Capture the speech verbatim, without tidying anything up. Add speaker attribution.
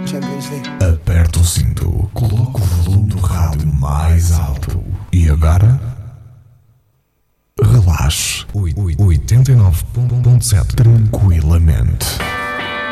Speaker 1: Champions League.
Speaker 2: Aperta o cinto, coloca o volume do rádio mais alto e agora relaxe. oitenta e nove ponto sete tranquilamente.